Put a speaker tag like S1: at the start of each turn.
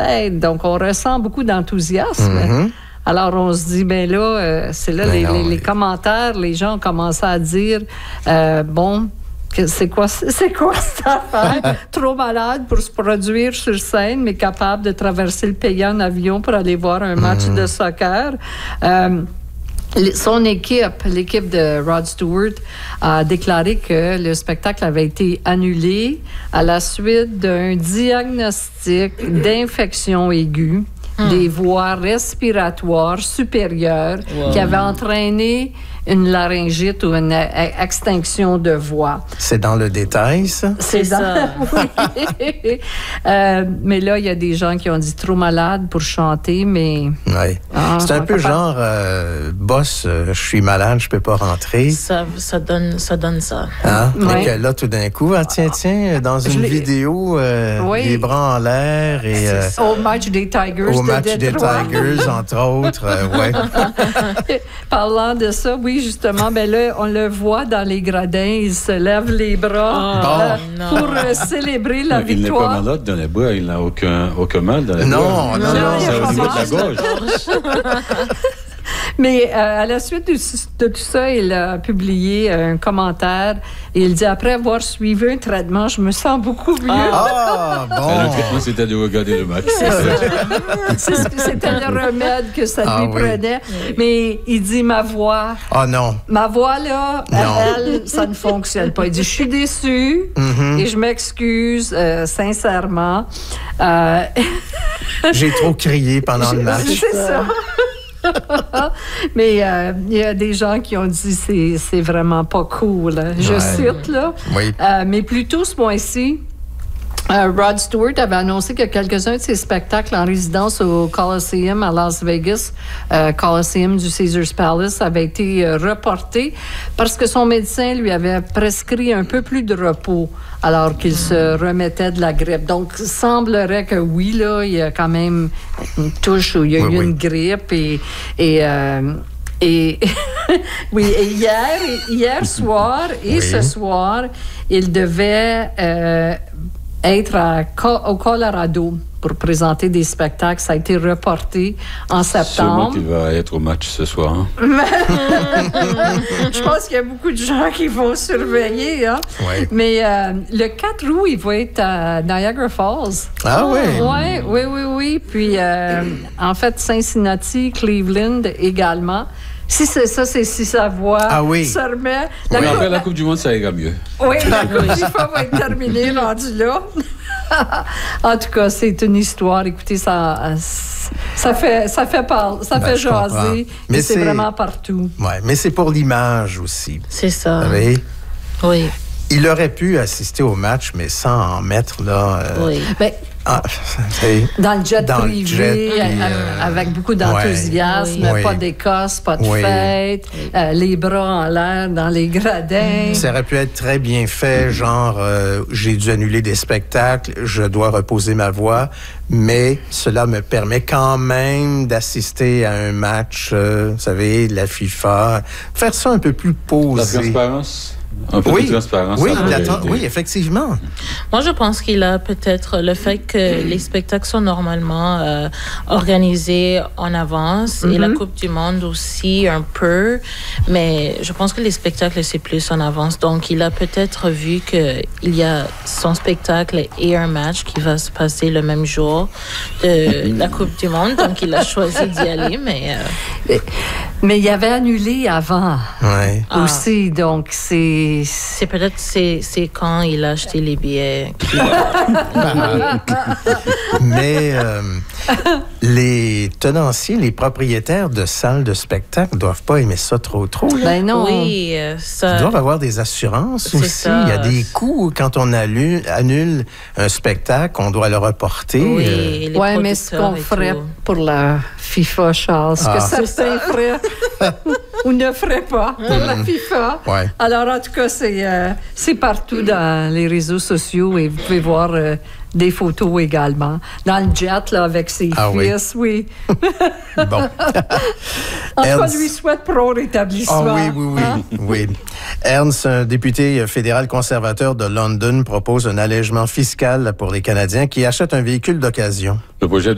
S1: fête. Donc, on ressent beaucoup d'enthousiasme.
S2: Mm-hmm.
S1: Alors, on se dit, bien là, c'est là les commentaires, les gens ont commencé à dire, c'est quoi cette affaire? Trop malade pour se produire sur scène, mais capable de traverser le pays en avion pour aller voir un match de soccer. Son équipe, l'équipe de Rod Stewart, a déclaré que le spectacle avait été annulé à la suite d'un diagnostic d'infection aiguë des voies respiratoires supérieures qui avait entraîné une laryngite ou une extinction de voix.
S2: C'est dans le détail, ça?
S1: C'est ça. Oui. Mais là, il y a des gens qui ont dit trop malade pour chanter, mais...
S2: Oui. C'est un peu genre, boss, je suis malade, je peux pas rentrer.
S3: Ça donne ça.
S2: Hein? Et que là, tout d'un coup, tiens, dans une vidéo, les bras en l'air et...
S1: au match des Tigers
S2: entre autres, ouais.
S1: Parlant de ça, oui, justement, ben là, on le voit dans les gradins, il se lève les bras pour célébrer la victoire.
S4: Il n'est pas malade dans les bras, il n'a aucun mal dans les bras.
S2: Non.
S4: C'est au niveau de la gorge.
S1: Mais à la suite de tout ça, il a publié un commentaire et il dit « Après avoir suivi un traitement, je me sens beaucoup mieux. »
S4: Le traitement, c'était de regarder le match.
S1: C'était le remède que ça lui prenait. Mais il dit « Ma voix... Ma voix, là, elle, ça ne fonctionne pas. » Il dit « Je suis déçu et je m'excuse sincèrement. »
S2: J'ai trop crié pendant le match.
S1: C'est ça. Mais il y a des gens qui ont dit c'est vraiment pas cool. Je cite, là.
S2: Oui.
S1: Mais plus tôt ce mois-ci, Rod Stewart avait annoncé que quelques-uns de ses spectacles en résidence au Coliseum à Las Vegas, Coliseum du Caesars Palace, avaient été reportés parce que son médecin lui avait prescrit un peu plus de repos alors qu'il se remettait de la grippe. Donc, il semblerait que oui, là, il y a quand même une touche où il y a eu une grippe et oui, et hier soir et ce soir, il devait être au Colorado pour présenter des spectacles. Ça a été reporté en septembre.
S4: Sûrement qu'il va être au match ce soir. Hein?
S1: Je pense qu'il y a beaucoup de gens qui vont surveiller. Hein?
S2: Oui.
S1: Mais le 4 août, il va être à Niagara Falls.
S2: Ah oui?
S1: Oui. Puis, en fait, Cincinnati, Cleveland également. Si c'est ça, c'est si sa voix se remet.
S4: Après la Coupe du Monde, ça ira mieux.
S1: Oui, la Coupe du Monde va être terminée, rendu là. En tout cas, c'est une histoire. Écoutez, ça fait jaser. Mais c'est vraiment partout.
S2: Oui, mais c'est pour l'image aussi.
S3: C'est ça.
S2: Oui. Il aurait pu assister au match, mais sans en mettre là.
S3: Oui.
S1: Dans le jet privé, avec beaucoup d'enthousiasme, pas d'Écosse, pas de fête, les bras en l'air dans les gradins.
S2: Ça aurait pu être très bien fait, genre j'ai dû annuler des spectacles, je dois reposer ma voix, mais cela me permet quand même d'assister à un match, vous savez, de la FIFA, faire ça un peu plus posé.
S4: La transparence. Un peu de transparence.
S2: Oui, effectivement.
S3: Moi, je pense qu'il a peut-être le fait que les spectacles sont normalement organisés en avance et la Coupe du Monde aussi un peu, mais je pense que les spectacles, c'est plus en avance. Donc, il a peut-être vu qu'il y a son spectacle et un match qui va se passer le même jour de la Coupe du Monde. Donc, il a choisi d'y aller,
S1: Mais il avait annulé avant aussi, donc c'est
S3: peut-être c'est quand il a acheté les billets.
S2: Mais les tenanciers, les propriétaires de salles de spectacle doivent pas aimer ça trop. Là.
S1: Ben non.
S3: Oui, ça.
S2: Ils doivent avoir des assurances aussi.
S3: Ça.
S2: Il y a des coûts quand on annule un spectacle, on doit le reporter.
S1: Oui, mais ce qu'on ferait pour la FIFA, Charles, que certains feraient ou ne feraient pas pour la FIFA.
S2: Ouais.
S1: Alors, en tout cas, c'est partout dans les réseaux sociaux et vous pouvez voir des photos également. Dans le jet, là, avec ses fils, oui.
S2: Bon.
S1: En tout cas, lui souhaite prompt rétablissement.
S2: Oui. Ernst, un député fédéral conservateur de London, propose un allègement fiscal pour les Canadiens qui achètent un véhicule d'occasion.
S4: Le projet